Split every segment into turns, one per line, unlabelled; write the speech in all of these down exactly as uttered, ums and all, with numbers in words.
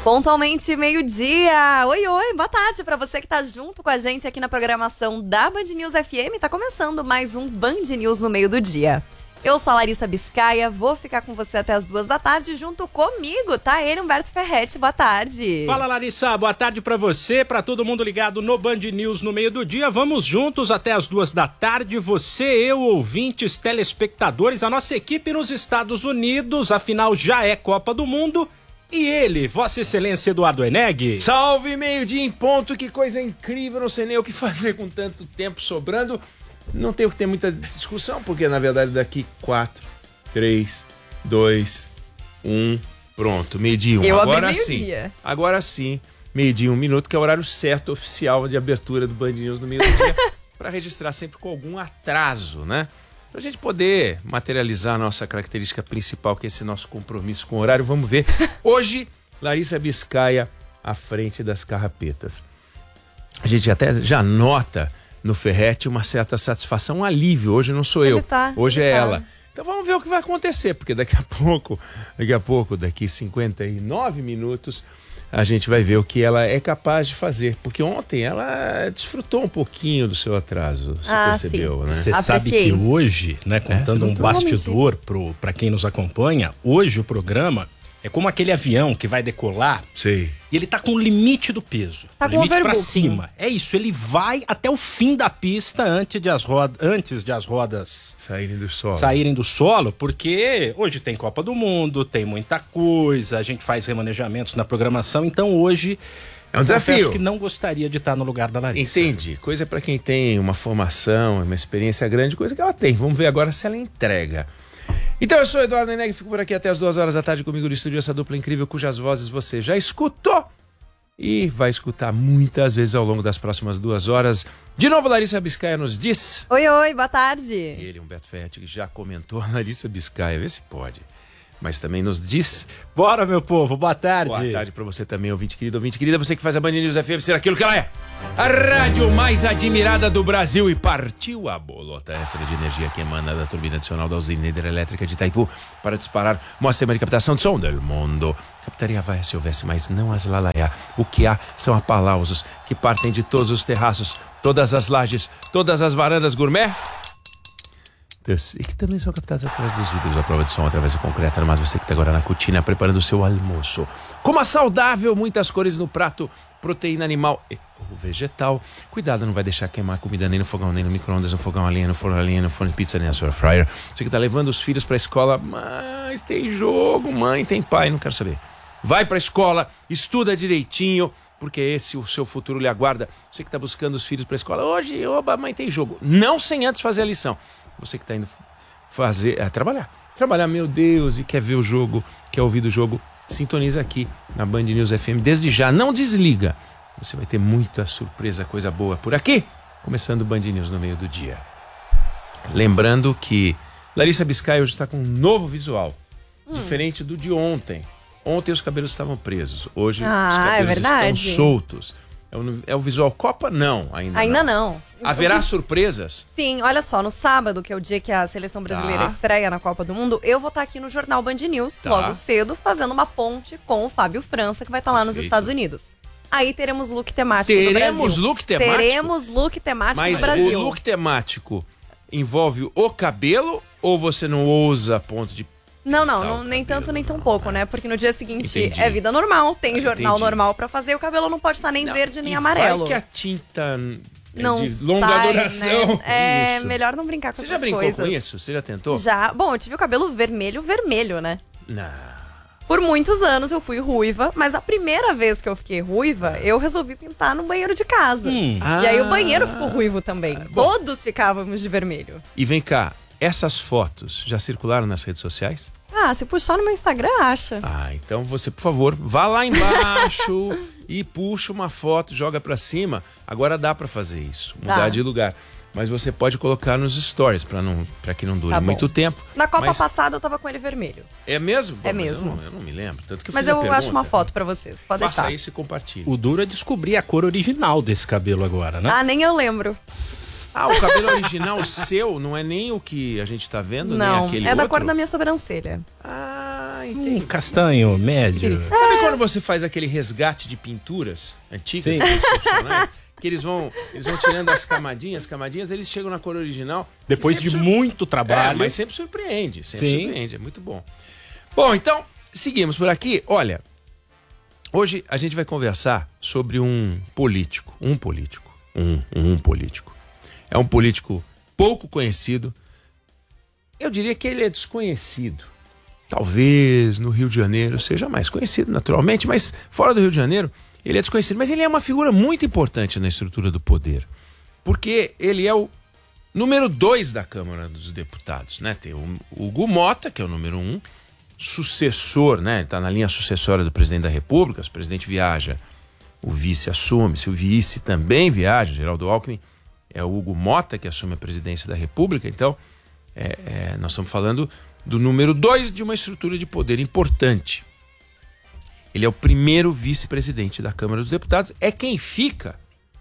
Pontualmente meio-dia. Oi, oi, boa tarde pra você que tá junto com a gente aqui na programação da Band News F M. Tá começando mais um Band News no meio do dia. Eu sou a Larissa Biscaia, vou ficar com você até as duas da tarde junto comigo, tá? Ele, Humberto Ferretti, boa tarde.
Fala, Larissa, boa tarde pra você, pra todo mundo ligado no Band News no meio do dia. Vamos juntos até as duas da tarde, você, eu, ouvintes, telespectadores, a nossa equipe nos Estados Unidos, afinal já é Copa do Mundo. E ele, Vossa Excelência Eduardo Eneg.
Salve, meio-dia em ponto, que coisa incrível, não sei nem o que fazer com tanto tempo sobrando. Não tem o que ter muita discussão, porque na verdade daqui quatro, três, dois, um, pronto, meio-dia um.
Eu
Agora
abri
sim,
meio-dia.
agora sim, meio-dia um minuto, que é o horário certo, oficial de abertura do Band News no meio do dia, para registrar sempre com algum atraso, né? Pra gente poder materializar a nossa característica principal, que é esse nosso compromisso com o horário. Vamos ver. Hoje, Larissa Biscaia à frente das carrapetas. A gente até já nota no Ferretti uma certa satisfação, um alívio. Hoje não sou eu,
Ele tá,
hoje
ele
é
tá.
ela. Então vamos ver o que vai acontecer, porque daqui a pouco, daqui a pouco, daqui cinquenta e nove minutos, a gente vai ver o que ela é capaz de fazer. Porque ontem ela desfrutou um pouquinho do seu atraso, você
Ah,
percebeu,
sim.
né?
Você
Apreciei.
sabe que hoje, né, contando
É,
um bastidor pro, pra quem nos acompanha, hoje o programa é como aquele avião que vai decolar
Sei.
e ele tá com o limite do peso.
Tá
o
com
limite pra
overbooking.
cima. É isso, ele vai até o fim da pista antes de as rodas, antes de as rodas
Saírem do solo.
saírem do solo, porque hoje tem Copa do Mundo, tem muita coisa, a gente faz remanejamentos na programação, então hoje
É um desafio.
confesso que não gostaria de estar no lugar da Larissa.
Entende? Coisa pra quem tem uma formação, uma experiência grande, coisa que ela tem. Vamos ver agora se ela entrega. Então eu sou o Eduardo Eneg, fico por aqui até as duas horas da tarde comigo no estúdio, essa dupla incrível cujas vozes você já escutou e vai escutar muitas vezes ao longo das próximas duas horas. De novo, Larissa Biscaia nos diz.
Oi, oi, boa tarde.
Ele, Humberto Ferretti, que já comentou a Larissa Biscaia, vê se pode. Mas também nos diz.
Bora, meu povo, boa tarde.
Boa tarde pra você também, ouvinte querido, ouvinte querida, você que faz a Band News F M ser aquilo que ela é. A rádio mais admirada do Brasil, e partiu a bolota extra de energia que emana da turbina adicional da usina hidrelétrica de Itaipu para disparar o sistema de captação de som del mundo. Captaria vai se houvesse, mas não as lalaiá. O que há são aplausos que partem de todos os terraços, todas as lajes, todas as varandas gourmet. E que também são captadas através dos vidros da prova de som, através do concreto, mas você que está agora na cortina preparando o seu almoço. Com uma saudável, muitas cores no prato, proteína animal e ou vegetal. Cuidado, não vai deixar queimar comida nem no fogão, nem no micro-ondas, no fogão a lenha, no forno a lenha, no forno de pizza, nem na sua fryer. Você que está levando os filhos para a escola, mas tem jogo, mãe, tem pai, não quero saber. Vai para a escola, estuda direitinho, porque esse o seu futuro lhe aguarda. Você que está buscando os filhos para a escola, hoje, oba, mãe, tem jogo. Não sem antes fazer a lição. Você que está indo fazer, é, trabalhar. Trabalhar, meu Deus, e quer ver o jogo, quer ouvir do jogo, sintoniza aqui na Band News F M. Desde já, não desliga. Você vai ter muita surpresa, coisa boa por aqui. Começando o Band News no meio do dia. Lembrando que Larissa Biscaia hoje está com um novo visual. Hum. Diferente do de ontem. Ontem os cabelos estavam presos. Hoje
Ah,
os cabelos
é verdade.
estão soltos. É o, é o visual Copa? Não, ainda,
Ainda
não.
não.
Haverá
Eu fiz-
surpresas?
Sim, olha só, no sábado, que é o dia que a seleção brasileira
Tá.
estreia na Copa do Mundo, eu vou estar aqui no Jornal Band News,
Tá.
logo cedo, fazendo uma ponte com o Fábio França, que vai estar lá nos
Perfeito.
Estados Unidos. Aí teremos look temático do Brasil.
Teremos look temático?
Teremos look temático
Mas
do Brasil.
o look temático envolve o cabelo ou você não ousa a ponto de...
Não, não,
Tá,
não
o
nem
cabelo,
tanto nem tão
não,
pouco,
né?
né? Porque no dia seguinte
Entendi.
é vida normal, tem
Ah,
jornal
entendi.
normal pra fazer, o cabelo não pode estar nem
Não,
verde nem
e
amarelo.
Vai que a tinta é
Não
de longa
sai,
duração.
né? É
Isso.
melhor não brincar com
Você
essas
já brincou
coisas.
com isso? Você já tentou?
Já. Bom, eu tive o cabelo vermelho, vermelho, né?
Não.
Por muitos anos eu fui ruiva, mas a primeira vez que eu fiquei ruiva, eu resolvi pintar no banheiro de casa.
Hum.
E aí o
Ah.
banheiro ficou ruivo também.
bom.
Todos ficávamos de vermelho.
E vem cá, essas fotos já circularam nas redes sociais?
Ah, se puxar no meu Instagram, acha.
Ah, então você, por favor, vá lá embaixo e puxa uma foto, joga pra cima. Agora dá pra fazer isso, mudar
Dá.
de lugar. Mas você pode colocar nos stories pra não, para que não dure
Tá bom.
muito tempo.
Na Copa
Mas
passada eu tava com ele vermelho.
é mesmo?
É
Mas
mesmo.
Eu não, eu não me lembro, tanto que eu
Mas
fiz a
eu
pergunta.
acho uma foto pra vocês, pode
Faça
deixar.
isso e compartilhe.
O duro é descobrir a cor original desse cabelo agora, né?
Ah, nem eu lembro.
Ah, o cabelo original seu não é nem o que a gente tá vendo, nem
Não,
aquele
é da
outro?
cor da minha sobrancelha.
Ah, tem, tem.
Um castanho médio.
Aquele- Sabe quando você faz aquele resgate de pinturas antigas,
Sim.
aqueles profissionais, que eles vão, eles vão tirando as camadinhas, camadinhas, eles chegam na cor original.
Depois
e
de
sempre sur-
muito
É,
trabalho.
mas sempre surpreende, sempre
Sim.
surpreende, é muito bom. Bom, então, seguimos por aqui. Olha, hoje a gente vai conversar sobre um político, um político, um, um político. É um político pouco conhecido. Eu diria que ele é desconhecido. Talvez no Rio de Janeiro seja mais conhecido, naturalmente, mas fora do Rio de Janeiro ele é desconhecido. Mas ele é uma figura muito importante na estrutura do poder, porque ele é o número dois da Câmara dos Deputados, né? Tem o Hugo Mota, que é o número um, sucessor, né? Está na linha sucessória do presidente da República. Se o presidente viaja, o vice assume. Se o vice também viaja, Geraldo Alckmin, é o Hugo Mota que assume a presidência da República. Então, é, é, nós estamos falando do número dois de uma estrutura de poder importante. Ele é o primeiro vice-presidente da Câmara dos Deputados. É quem fica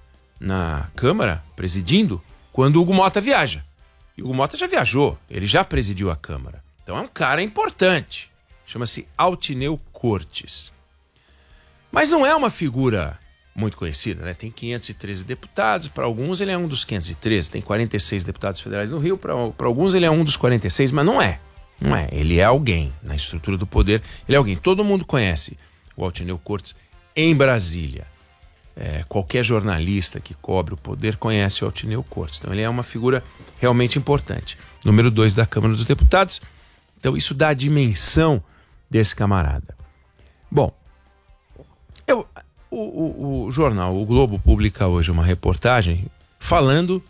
na Câmara, presidindo, quando o Hugo Mota viaja. E o Hugo Mota já viajou, ele já presidiu a Câmara. Então é um cara importante. Chama-se Altineu Cortes. Mas não é uma figura muito conhecida, né? Tem quinhentos e treze deputados, para alguns ele é um dos quinhentos e treze, tem quarenta e seis deputados federais no Rio, para alguns ele é um dos quarenta e seis, mas não é. Não é, ele é alguém na estrutura do poder, ele é alguém. Todo mundo conhece o Altineu Cortes em Brasília. É, qualquer jornalista que cobre o poder conhece o Altineu Cortes. Então ele é uma figura realmente importante. Número dois da Câmara dos Deputados. Então isso dá a dimensão desse camarada. Bom, eu, o, o, o jornal O Globo publica hoje uma reportagem falando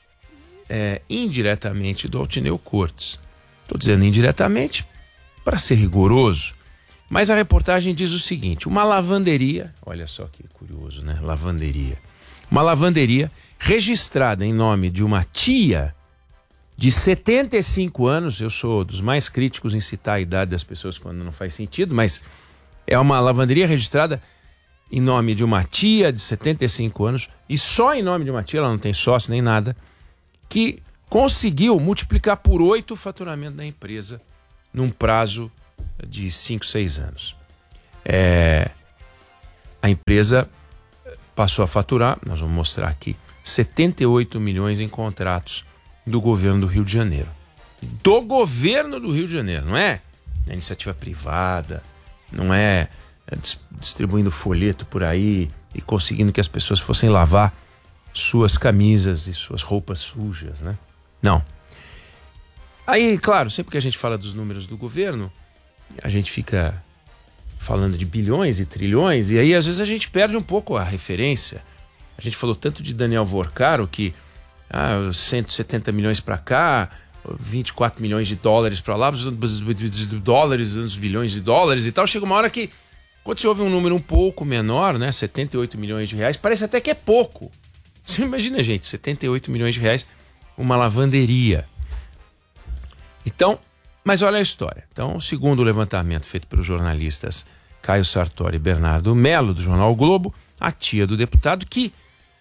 é, indiretamente do Altineu Cortes. Estou dizendo indiretamente para ser rigoroso, mas a reportagem diz o seguinte: uma lavanderia, olha só que curioso, né? Lavanderia. Uma lavanderia registrada em nome de uma tia de setenta e cinco anos, eu sou dos mais críticos em citar a idade das pessoas quando não faz sentido, mas é uma lavanderia registrada em nome de uma tia de setenta e cinco anos, e só em nome de uma tia, ela não tem sócio nem nada, que conseguiu multiplicar por oito o faturamento da empresa num prazo de cinco, seis anos. É, a empresa passou a faturar, nós vamos mostrar aqui, setenta e oito milhões em contratos do governo do Rio de Janeiro. Do governo do Rio de Janeiro, não é? É iniciativa privada, não é distribuindo folheto por aí e conseguindo que as pessoas fossem lavar suas camisas e suas roupas sujas, né? Não. Aí, claro, sempre que a gente fala dos números do governo, a gente fica falando de bilhões e trilhões, e aí às vezes a gente perde um pouco a referência. A gente falou tanto de Daniel Vorcaro, que ah, cento e setenta milhões para cá, vinte e quatro milhões de dólares para lá, dólares, uns bilhões de dólares e tal. Chega uma hora que, quando você ouve um número um pouco menor, né, setenta e oito milhões de reais, parece até que é pouco. Você imagina, gente, setenta e oito milhões de reais, uma lavanderia. Então, mas olha a história. Então, segundo o levantamento feito pelos jornalistas Caio Sartori e Bernardo Melo, do jornal O Globo, a tia do deputado, que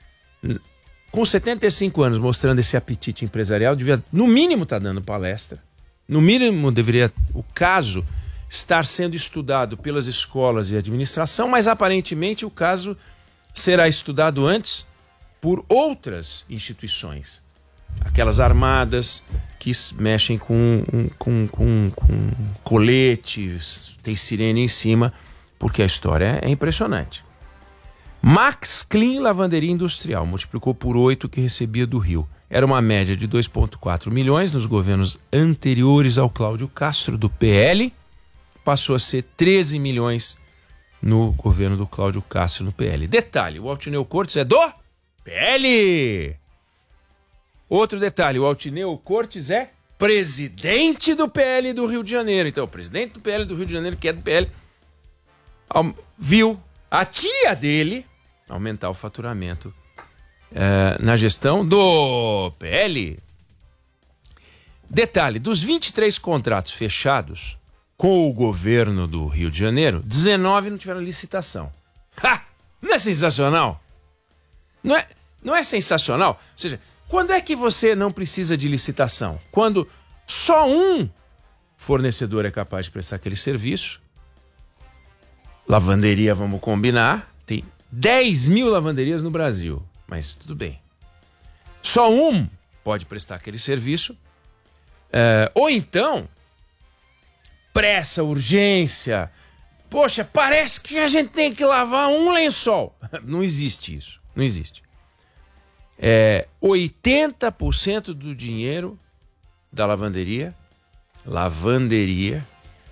com setenta e cinco anos mostrando esse apetite empresarial, devia, no mínimo, estar dando palestra. No mínimo, deveria o caso estar sendo estudado pelas escolas de administração, mas aparentemente o caso será estudado antes por outras instituições. Aquelas armadas que mexem com, com, com, com coletes, tem sirene em cima, porque a história é impressionante. Max Clean Lavanderia Industrial multiplicou por oito o que recebia do Rio. Era uma média de dois vírgula quatro milhões nos governos anteriores ao Cláudio Castro, do P L. Passou a ser treze milhões no governo do Cláudio Castro, no P L. Detalhe, o Altineu Cortes é do P L. Outro detalhe, o Altineu Cortes é presidente do P L do Rio de Janeiro. Então, o presidente do P L do Rio de Janeiro, que é do P L, viu a tia dele aumentar o faturamento é, na gestão do P L. Detalhe, dos vinte e três contratos fechados com o governo do Rio de Janeiro, dezenove não tiveram licitação. Ha! Não é sensacional? Não é, não é sensacional? Ou seja, quando é que você não precisa de licitação? Quando só um fornecedor é capaz de prestar aquele serviço. Lavanderia, vamos combinar, tem dez mil lavanderias no Brasil, mas tudo bem. Só um pode prestar aquele serviço, é, ou então, pressa, urgência. Poxa, parece que a gente tem que lavar um lençol. Não existe isso, não existe. É, oitenta por cento do dinheiro da lavanderia, lavanderia,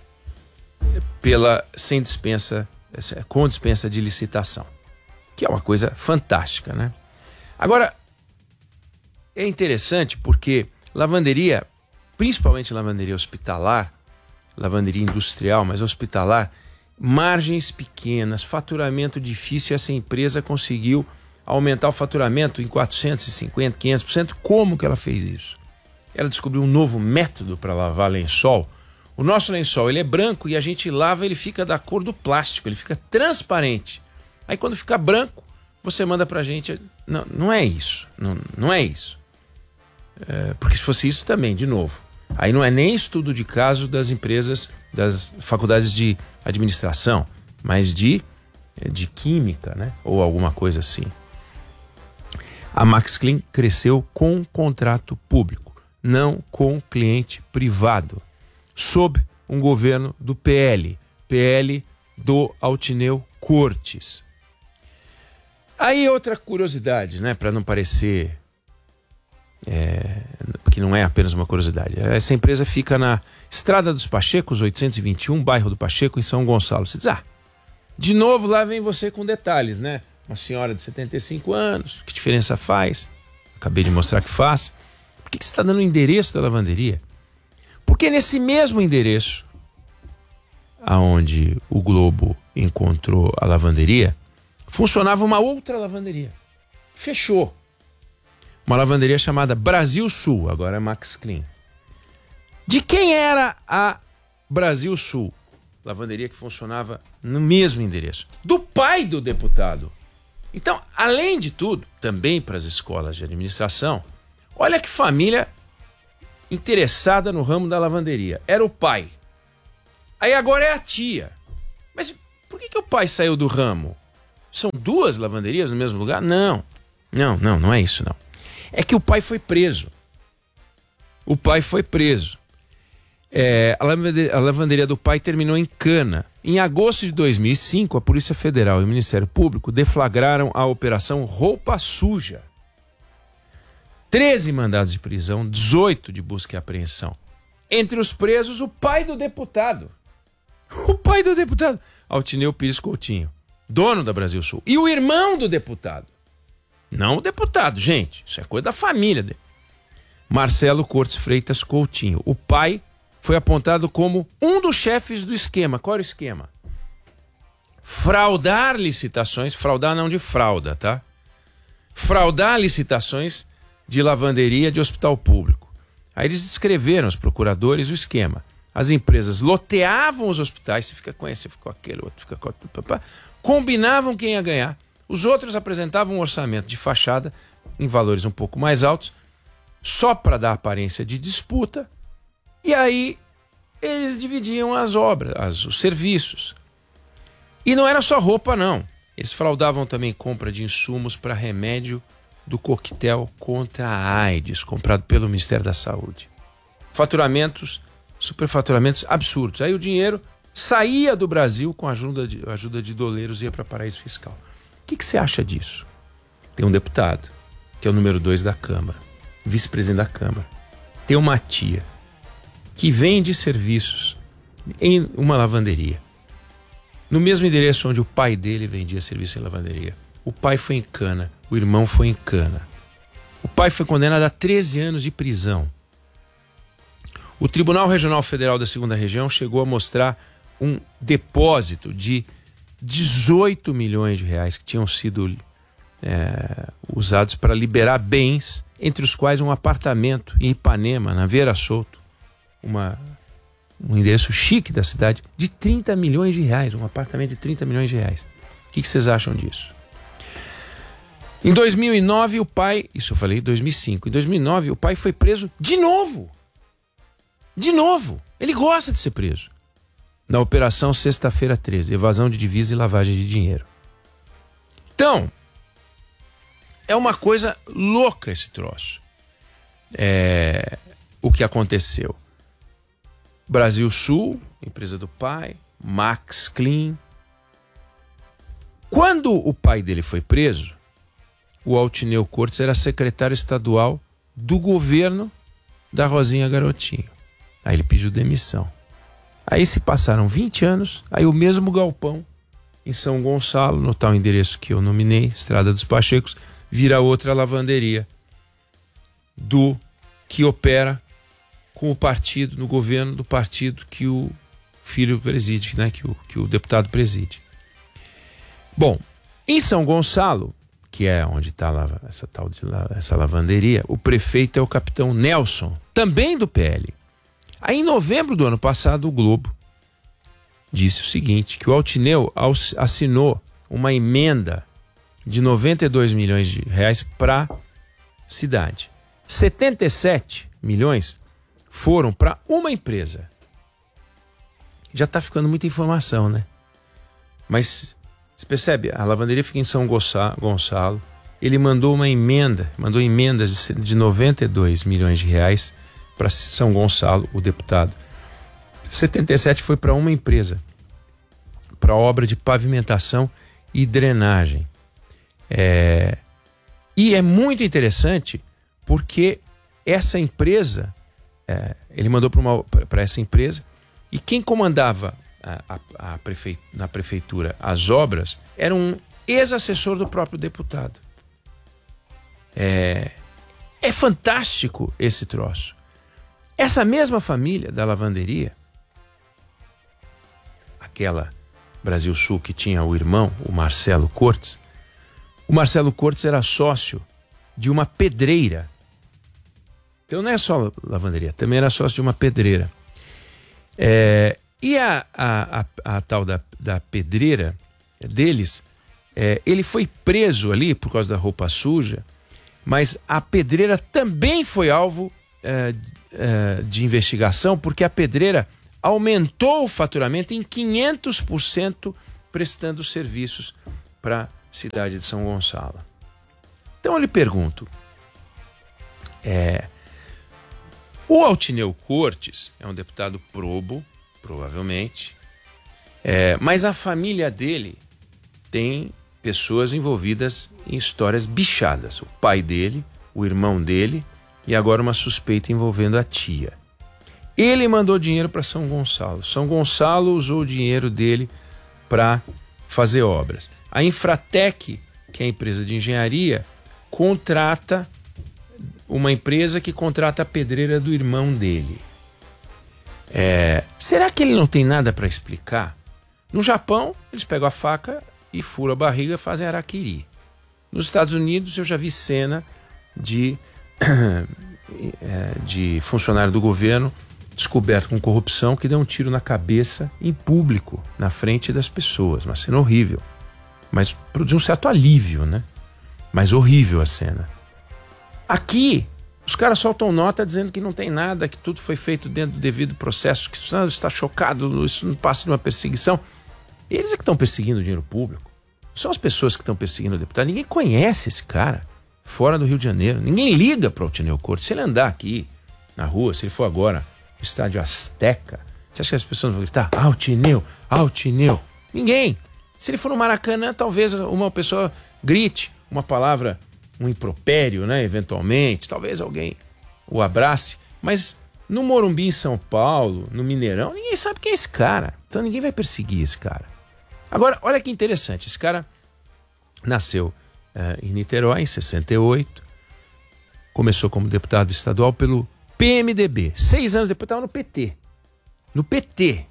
pela, sem dispensa, com dispensa de licitação, que é uma coisa fantástica, né? Agora, é interessante porque lavanderia, principalmente lavanderia hospitalar, lavanderia industrial, mas hospitalar, margens pequenas, faturamento difícil, essa empresa conseguiu aumentar o faturamento em quatrocentos e cinquenta, quinhentos por cento. Como que ela fez isso? Ela descobriu um novo método para lavar lençol. O nosso lençol, ele é branco e a gente lava, ele fica da cor do plástico, ele fica transparente. Aí quando fica branco, você manda pra gente. Não, não é isso, não, não é isso. É, porque se fosse isso também, de novo, aí não é nem estudo de caso das empresas, das faculdades de administração, mas de, de química, né? Ou alguma coisa assim. A Max Clean cresceu com contrato público, não com cliente privado, sob um governo do P L, P L do Altineu Cortes. Aí outra curiosidade, né, para não parecer é, que não é apenas uma curiosidade. Essa empresa fica na Estrada dos Pachecos, oitocentos e vinte e um, bairro do Pacheco, em São Gonçalo. Você diz, ah, de novo lá vem você com detalhes, né? Uma senhora de setenta e cinco anos, que diferença faz? Acabei de mostrar que faz. Por que que você está dando o endereço da lavanderia? Porque nesse mesmo endereço, aonde o Globo encontrou a lavanderia, funcionava uma outra lavanderia. Fechou. Uma lavanderia chamada Brasil Sul, agora é Max Clean. De quem era a Brasil Sul? Lavanderia que funcionava no mesmo endereço. Do pai do deputado. Então, além de tudo, também para as escolas de administração, olha que família interessada no ramo da lavanderia. Era o pai. Aí agora é a tia. Mas por que que o pai saiu do ramo? São duas lavanderias no mesmo lugar? Não. Não, não, não é isso não. É que o pai foi preso. O pai foi preso. É, a, lavanderia, a lavanderia do pai terminou em cana. Em agosto de dois mil e cinco, a Polícia Federal e o Ministério Público deflagraram a Operação Roupa Suja. treze mandados de prisão, dezoito de busca e apreensão. Entre os presos, o pai do deputado. O pai do deputado, Altineu Pires Coutinho, dono da Brasil Sul. E o irmão do deputado. Não o deputado, gente. Isso é coisa da família dele. Marcelo Cortes Freitas Coutinho. O pai foi apontado como um dos chefes do esquema. Qual era o esquema? Fraudar licitações. Fraudar não de fralda, tá? Fraudar licitações de lavanderia de hospital público. Aí eles descreveram, os procuradores, o esquema. As empresas loteavam os hospitais, você fica com esse, você fica com aquele, outro fica com outro, combinavam quem ia ganhar. Os outros apresentavam um orçamento de fachada em valores um pouco mais altos, só para dar aparência de disputa, e aí eles dividiam as obras, as, os serviços. E não era só roupa, não. Eles fraudavam também compra de insumos para remédio do coquetel contra a AIDS, comprado pelo Ministério da Saúde. Faturamentos, superfaturamentos absurdos. Aí o dinheiro saía do Brasil com a ajuda de, ajuda de doleiros e ia para paraíso fiscal. O que, que você acha disso? Tem um deputado, que é o número dois da Câmara, vice-presidente da Câmara. Tem uma tia que vende serviços em uma lavanderia. No mesmo endereço onde o pai dele vendia serviço em lavanderia. O pai foi em cana, o irmão foi em cana. O pai foi condenado a treze anos de prisão. O Tribunal Regional Federal da Segunda Região chegou a mostrar um depósito de dezoito milhões de reais que tinham sido é, usados para liberar bens, entre os quais um apartamento em Ipanema, na Vieira Souto, uma, um endereço chique da cidade, de trinta milhões de reais, um apartamento de trinta milhões de reais. O que, que vocês acham disso? Em dois mil e nove, o pai... Isso eu falei em dois mil e cinco. Em dois mil e nove, o pai foi preso de novo. De novo. Ele gosta de ser preso. Na Operação Sexta-feira treze, evasão de divisa e lavagem de dinheiro. Então, é uma coisa louca esse troço. É, o que aconteceu? Brasil Sul, empresa do pai, Max Clean. Quando o pai dele foi preso, o Altineu Cortes era secretário estadual do governo da Rosinha Garotinho. Aí ele pediu demissão. Aí se passaram vinte anos, aí o mesmo galpão em São Gonçalo, no tal endereço que eu nominei, Estrada dos Pachecos, vira outra lavanderia do que opera com o partido, no governo do partido que o filho preside, né? que, o, que o deputado preside. Bom, em São Gonçalo, que é onde está essa tal de essa lavanderia, o prefeito é o capitão Nelson, também do P L. Aí em novembro do ano passado, o Globo disse o seguinte, que o Altineu assinou uma emenda de noventa e dois milhões de reais para a cidade. setenta e sete milhões foram para uma empresa. Já está ficando muita informação, né? Mas você percebe, a lavanderia fica em São Gonçalo, ele mandou uma emenda, mandou emendas de noventa e dois milhões de reais para São Gonçalo, o deputado. setenta e sete foi para uma empresa, para obra de pavimentação e drenagem. É... E é muito interessante porque essa empresa, é, ele mandou para essa empresa, e quem comandava a, a, a prefe... na prefeitura as obras era um ex-assessor do próprio deputado. É... é fantástico esse troço. Essa mesma família da lavanderia, aquela Brasil Sul que tinha o irmão, o Marcelo Cortes, o Marcelo Cortes era sócio de uma pedreira. Então não é só lavanderia, também era sócio de uma pedreira. É, e a, a, a, a tal da, da pedreira deles, é, ele foi preso ali por causa da roupa suja, mas a pedreira também foi alvo é, é, de investigação, porque a pedreira aumentou o faturamento em quinhentos por cento prestando serviços para a cidade de São Gonçalo. Então eu lhe pergunto, é, o Altineu Cortes é um deputado probo, provavelmente, é, mas a família dele tem pessoas envolvidas em histórias bichadas. O pai dele, o irmão dele e agora uma suspeita envolvendo a tia. Ele mandou dinheiro para São Gonçalo. São Gonçalo usou o dinheiro dele para fazer obras. A Infratec, que é a empresa de engenharia, contrata uma empresa que contrata a pedreira do irmão dele. É, será que ele não tem nada para explicar? No Japão, eles pegam a faca e furam a barriga e fazem araquiri. Nos Estados Unidos, eu já vi cena de, de funcionário do governo descoberto com corrupção que deu um tiro na cabeça em público, na frente das pessoas. Uma cena horrível. Mas produziu um certo alívio, né? Mas horrível a cena. Aqui, os caras soltam nota dizendo que não tem nada, que tudo foi feito dentro do devido processo, que isso não está chocado, isso não passa de uma perseguição. Eles é que estão perseguindo o dinheiro público. São as pessoas que estão perseguindo o deputado. Ninguém conhece esse cara fora do Rio de Janeiro. Ninguém liga para o Altineu Cortes. Se ele andar aqui na rua, se ele for agora no Estádio Azteca, você acha que as pessoas vão gritar Altineu, Altineu? Ninguém. Se ele for no Maracanã, talvez uma pessoa grite uma palavra, um impropério, né, eventualmente, talvez alguém o abrace, mas no Morumbi em São Paulo, no Mineirão, ninguém sabe quem é esse cara, então ninguém vai perseguir esse cara. Agora, olha que interessante, esse cara nasceu é, em Niterói em sessenta e oito, começou como deputado estadual pelo P M D B, seis anos depois estava no P T, no P T.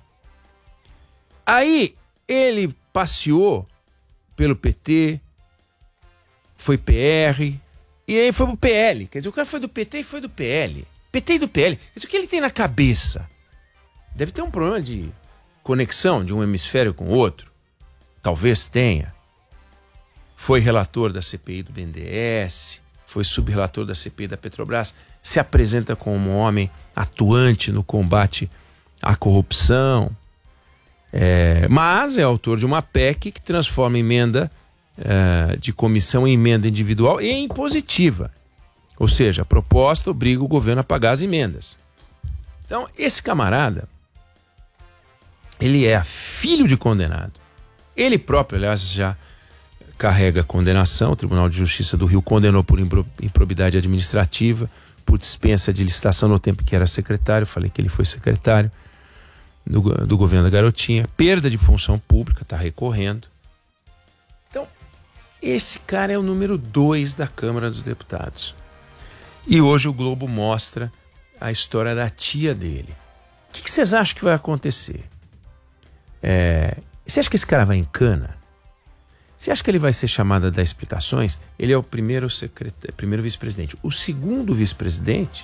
Aí ele passeou pelo P T, foi P R, e aí foi pro P L. Quer dizer, o cara foi do P T e foi do P L. P T e do P L. Quer dizer, o que ele tem na cabeça? Deve ter um problema de conexão de um hemisfério com o outro. Talvez tenha. Foi relator da C P I do B N D E S, foi subrelator da C P I da Petrobras, se apresenta como um homem atuante no combate a corrupção. É, mas é autor de uma P E C que transforma emenda é, de comissão em emenda individual e impositiva. Ou seja, a proposta obriga o governo a pagar as emendas. Então, esse camarada, ele é filho de condenado. Ele próprio, aliás, já carrega condenação. O Tribunal de Justiça do Rio condenou por improbidade administrativa, por dispensa de licitação no tempo que era secretário. Falei que ele foi secretário do, do governo da garotinha. Perda de função pública, está recorrendo. Então, esse cara é o número dois da Câmara dos Deputados. E hoje o Globo mostra a história da tia dele. O que, que vocês acham que vai acontecer? É, você acha que esse cara vai em cana? Você acha que ele vai ser chamado a dar explicações? Ele é o primeiro, secretário, primeiro vice-presidente. O segundo vice-presidente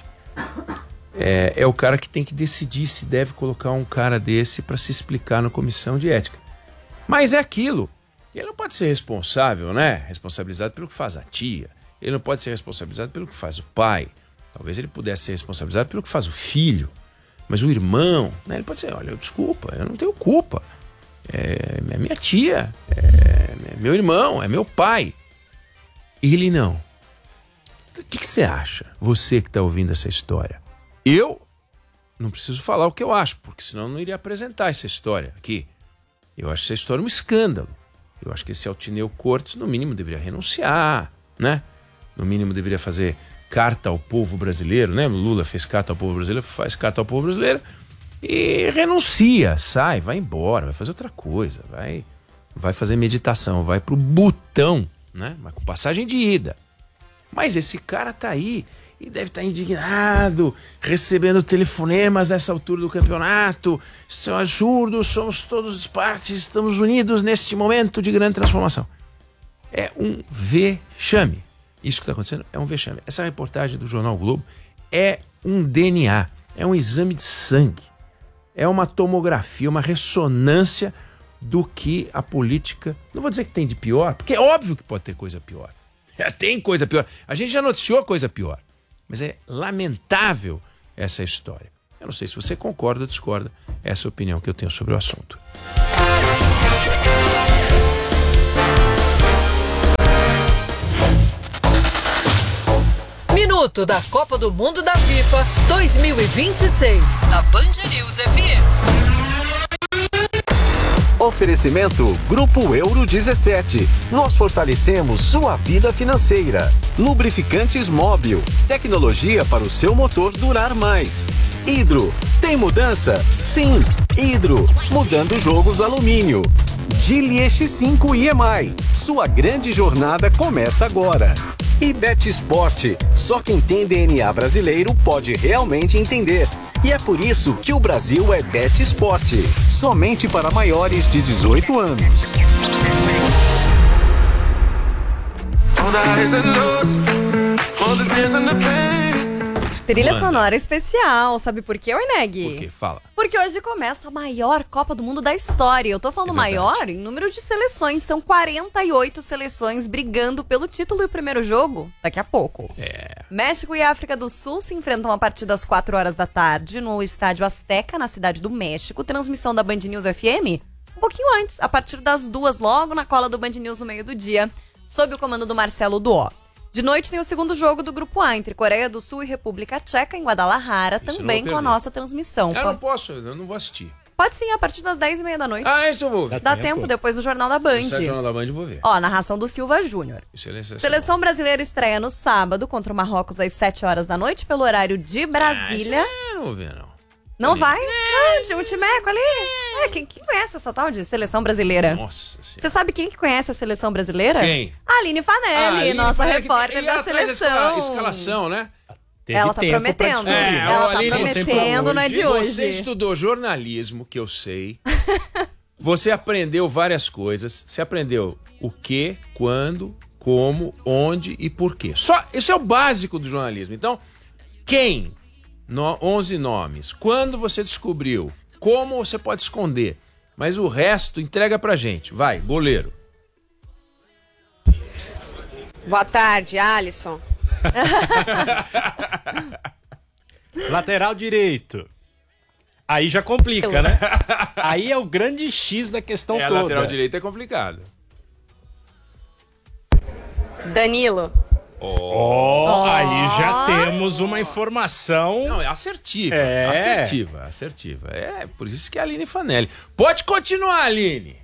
é, é o cara que tem que decidir se deve colocar um cara desse para se explicar na comissão de ética. Mas é aquilo. Ele não pode ser responsável, né? Responsabilizado pelo que faz a tia. Ele não pode ser responsabilizado pelo que faz o pai. Talvez ele pudesse ser responsabilizado pelo que faz o filho. Mas o irmão, né? Ele pode ser, olha, desculpa, eu não tenho culpa. É, é minha tia, é, é meu irmão, é meu pai. E ele não. O que, que você acha? Você que está ouvindo essa história. Eu não preciso falar o que eu acho, porque senão eu não iria apresentar essa história aqui. Eu acho essa história um escândalo. Eu acho que esse Altineu Cortes, no mínimo, deveria renunciar, né? No mínimo, deveria fazer carta ao povo brasileiro, né? Lula fez carta ao povo brasileiro, faz carta ao povo brasileiro e renuncia, sai, vai embora, vai fazer outra coisa, vai, vai fazer meditação, vai pro Butão, né? Mas com passagem de ida. Mas esse cara tá aí e deve estar indignado, recebendo telefonemas nessa altura do campeonato. Isso é um absurdo, somos todos partes, estamos unidos neste momento de grande transformação. É um vexame. Isso que está acontecendo é um vexame. Essa reportagem do Jornal Globo é um D N A, é um exame de sangue, é uma tomografia, uma ressonância do que a política... Não vou dizer que tem de pior, porque é óbvio que pode ter coisa pior. Tem coisa pior. A gente já noticiou coisa pior. Mas é lamentável essa história. Eu não sei se você concorda ou discorda. Essa é a opinião que eu tenho sobre o assunto.
Minuto da Copa do Mundo da FIFA dois mil e vinte e seis. Na Band News F M.
Oferecimento Grupo Euro dezessete. Nós fortalecemos sua vida financeira. Lubrificantes Móbil. Tecnologia para o seu motor durar mais. Hidro. Tem mudança? Sim. Hidro. Mudando o jogo do alumínio. Geely E X cinco I M I. Sua grande jornada começa agora. E Bet Sport. Só quem tem D N A brasileiro pode realmente entender. E é por isso que o Brasil é Bet Sport. Somente para maiores de dezoito anos.
Trilha sonora especial, sabe por quê, Orneg?
Por quê? Fala.
Porque hoje começa a maior Copa do Mundo da história. Eu tô falando
É
maior em número de seleções. São quarenta e oito seleções brigando pelo título e o primeiro jogo daqui a pouco.
É.
México e África do Sul se enfrentam a partir das quatro horas da tarde no Estádio Azteca, na cidade do México. Transmissão da Band News F M um pouquinho antes, a partir das duas, logo na cola do Band News no meio do dia, sob o comando do Marcelo Duó. De noite tem o segundo jogo do Grupo A, entre Coreia do Sul e República Tcheca, em Guadalajara,
Isso
também
não
com a
perdi.
nossa transmissão.
Eu não posso, eu não vou assistir.
Pode sim, a partir das dez e meia da noite.
Ah, isso eu vou.
Dá tempo depois do Jornal da Band.
Se é Jornal da Band, eu vou ver.
Ó, narração do Silva Júnior.
Excelência.
Seleção brasileira estreia no sábado contra o Marrocos às sete horas da noite, pelo horário de Brasília.
Ah, eu não vou ver, não.
Não vai? Não, tinha um timeco ali. É, quem, quem conhece essa tal de seleção brasileira?
Nossa
Você
senhora.
sabe quem que conhece a seleção brasileira?
Quem?
A Aline Fanelli,
Ah, Aline
nossa
Fanelli,
repórter
que-
da
e ela traz a
seleção.
escala- escalação, né?
Teve
Ela tá
tempo pra
prometendo.
descobrir.
É,
Ela
ó,
tá
Aline,
prometendo, não é de hoje.
Você estudou jornalismo, que eu sei. Você aprendeu várias coisas. Você aprendeu o que, quando, como, onde e por quê. Só, isso é o básico do jornalismo. Então, quem? No, onze nomes. Quando você descobriu? Como você pode esconder? Mas o resto entrega pra gente. Vai, goleiro.
Boa tarde, Alisson.
Lateral direito. Aí já complica, né? Aí é o grande X da questão
É,
toda.
a lateral direita é complicado.
Danilo.
Oh, aí já temos uma informação.
Não, é assertiva.
É.
Assertiva, assertiva. É, por isso que é a Aline Fanelli. Pode continuar, Aline.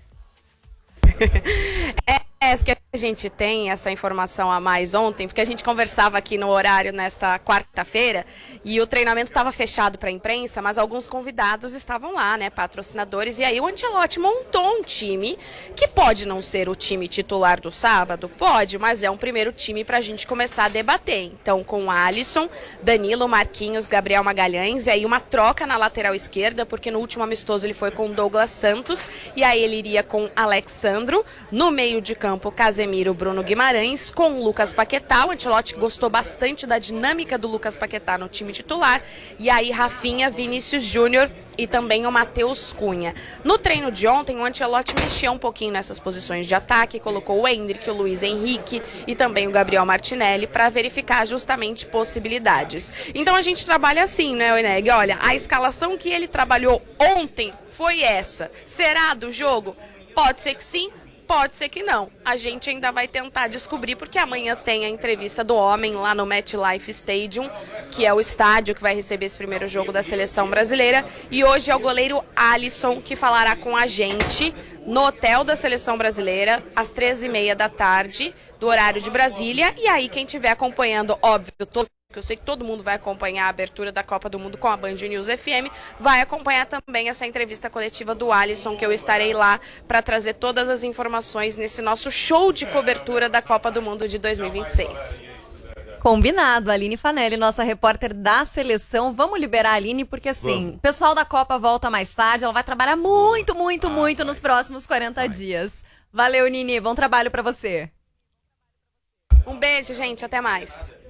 É que a gente tem essa informação a mais ontem, porque a gente conversava aqui no horário nesta quarta-feira e o treinamento estava fechado para a imprensa, mas alguns convidados estavam lá, né, patrocinadores, e aí o Ancelotti montou um time que pode não ser o time titular do sábado, pode, mas é um primeiro time para a gente começar a debater. Então, com Alisson, Danilo, Marquinhos, Gabriel Magalhães, e aí uma troca na lateral esquerda, porque no último amistoso ele foi com Douglas Santos, e aí ele iria com Alexandro, no meio de campo Casemiro, Bruno Guimarães, com Lucas Paquetá. O Ancelotti gostou bastante da dinâmica do Lucas Paquetá no time titular. E aí Rafinha, Vinícius Júnior e também o Matheus Cunha. No treino de ontem, o Ancelotti mexeu um pouquinho nessas posições de ataque, colocou o Endrick, o Luiz Henrique e também o Gabriel Martinelli para verificar justamente possibilidades. Então a gente trabalha assim, né, Oineg? Olha, a escalação que ele trabalhou ontem foi essa. Será do jogo? Pode ser que sim. Pode ser que não. A gente ainda vai tentar descobrir, porque amanhã tem a entrevista do homem lá no MetLife Stadium, que é o estádio que vai receber esse primeiro jogo da seleção brasileira. E hoje é o goleiro Alisson que falará com a gente no hotel da seleção brasileira, às treze e meia da tarde, do horário de Brasília. E aí, quem estiver acompanhando, óbvio, todo que eu sei que todo mundo vai acompanhar a abertura da Copa do Mundo com a Band News F M, vai acompanhar também essa entrevista coletiva do Alisson, que eu estarei lá para trazer todas as informações nesse nosso show de cobertura da Copa do Mundo de dois mil e vinte e seis.
Combinado, Aline Fanelli, nossa repórter da seleção. Vamos liberar a Aline, porque assim,
Vamos.
o pessoal da Copa volta mais tarde, ela vai trabalhar muito, muito, ah, muito vai. nos próximos quarenta vai. dias. Valeu, Nini, bom trabalho para você.
Um beijo, gente, até mais.